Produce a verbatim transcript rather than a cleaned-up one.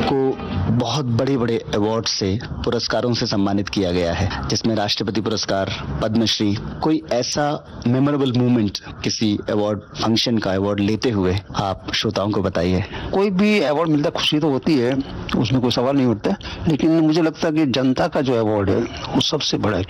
आपको बहुत बड़े बड़े अवार्ड से, पुरस्कारों से सम्मानित किया गया है, जिसमें राष्ट्रपति पुरस्कार, पद्मश्री। कोई ऐसा मेमोरेबल मोमेंट किसी अवार्ड फंक्शन का अवार्ड लेते हुए आप श्रोताओं को बताइए। कोई भी अवार्ड मिलता खुशी तो होती है, उसमें कोई सवाल नहीं उठता, लेकिन मुझे लगता है कि जनता का जो अवार्ड है वो सबसे बड़ा है।